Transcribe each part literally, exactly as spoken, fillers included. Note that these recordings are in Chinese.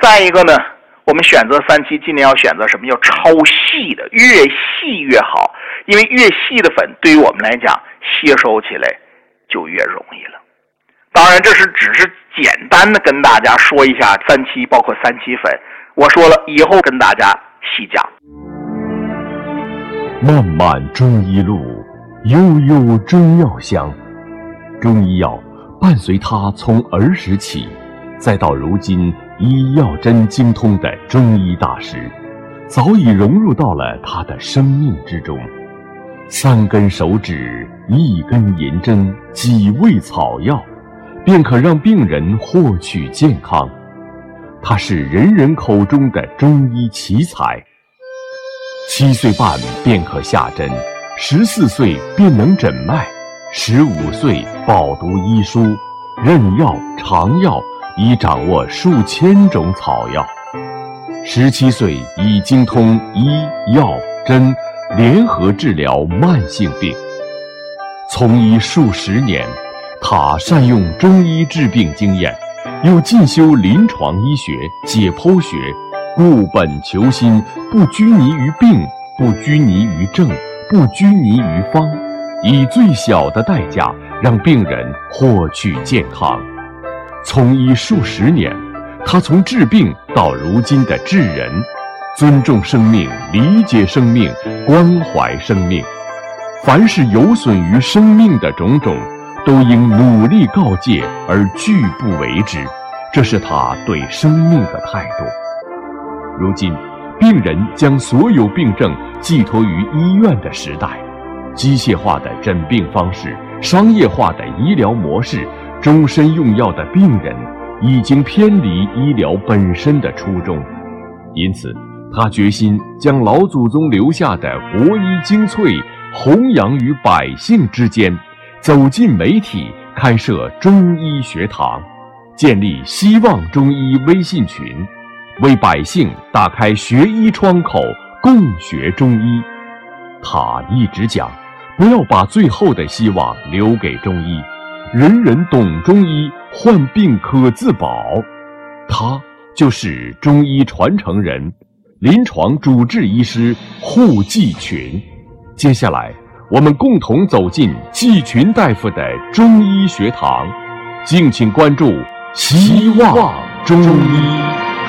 再一个呢，我们选择三七尽量要选择什么？要超细的，越细越好，因为越细的粉对于我们来讲吸收起来就越容易了。当然这是只是简单的跟大家说一下三七，包括三七粉，我说了以后跟大家细讲。 漫漫中医路，悠悠中药香。中医药伴随他从儿时起，再到如今医药真精通的中医大师，早已融入到了他的生命之中。三根手指，一根银针，几味草药，便可让病人获取健康。他是人人口中的中医奇才。七岁半便可下针，十四岁便能诊脉，十五岁饱读医书，任药尝药，已掌握数千种草药。十七岁已精通医药针，联合治疗慢性病。从医数十年，他善用中医治病经验，又进修临床医学、解剖学，固本求新，不拘泥于病，不拘泥于症，不拘泥于方，以最小的代价让病人获取健康。从医数十年，他从治病到如今的治人，尊重生命，理解生命，关怀生命。凡是有损于生命的种种，都应努力告诫而拒不为之，这是他对生命的态度。如今，病人将所有病症寄托于医院的时代，机械化的诊病方式，商业化的医疗模式，终身用药的病人，已经偏离医疗本身的初衷。因此，他决心将老祖宗留下的国医精粹弘扬于百姓之间，走进媒体，开设中医学堂，建立希望中医微信群，为百姓打开学医窗口，共学中医。他一直讲，不要把最后的希望留给中医，人人懂中医，患病可自保。他就是中医传承人，临床主治医师户继群。接下来我们共同走进继群大夫的中医学堂，敬请关注希望中医。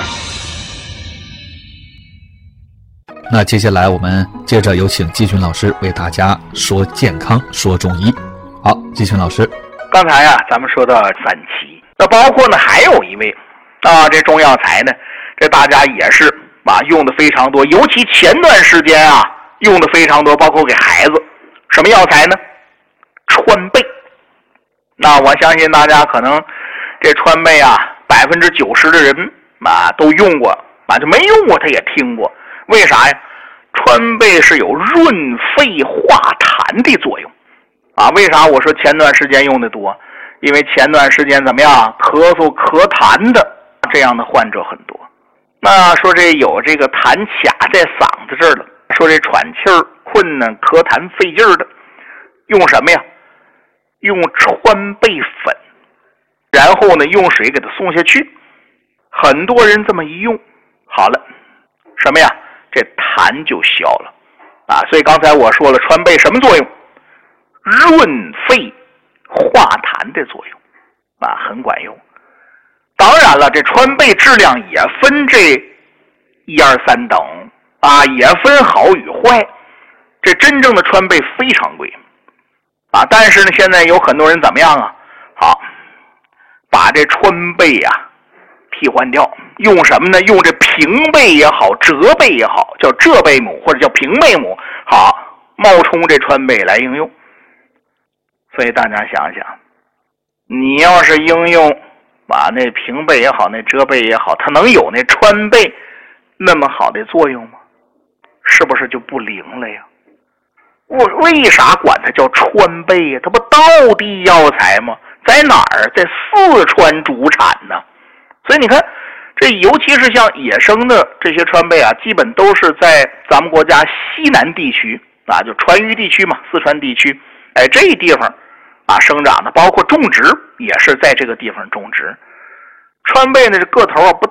那接下来我们接着有请季群老师为大家说健康说中医。好，季群老师。 刚才啊咱们说到三七，那包括呢还有一位啊，这中药材呢，这大家也是啊用的非常多，尤其前段时间啊用的非常多，包括给孩子。什么药材呢？川贝。那我相信大家可能这川贝啊百分之九十的人啊都用过啊，就没用过他也听过。为啥呀？川贝是有润肺化痰的作用啊。为啥我说前段时间用的多？因为前段时间怎么样，咳嗽咳痰的这样的患者很多。那说这有这个痰卡在嗓子这儿了，说这喘气儿困难、咳痰费劲儿的，用什么呀？用川贝粉，然后呢用水给它送下去。很多人这么一用，好了，什么呀？这痰就消了啊！所以刚才我说了，川贝什么作用？润肺化痰的作用啊，很管用。当然了，这川贝质量也分这一二三等啊，也分好与坏。这真正的川贝非常贵啊，但是呢，现在有很多人怎么样啊？好，把这川贝呀、啊、替换掉，用什么呢？用这平贝也好，浙贝也好，叫浙贝母或者叫平贝母，好冒充这川贝来应用。所以大家想想，你要是应用把那平贝也好，那浙贝也好，它能有那川贝那么好的作用吗？是不是就不灵了呀？我为啥管它叫川贝呀？它不道地药材吗？在哪儿？在四川主产呢。所以你看，这尤其是像野生的这些川贝啊，基本都是在咱们国家西南地区啊，就川渝地区嘛，四川地区，哎，这地方啊生长的，包括种植也是在这个地方种植。川贝呢，这个头啊不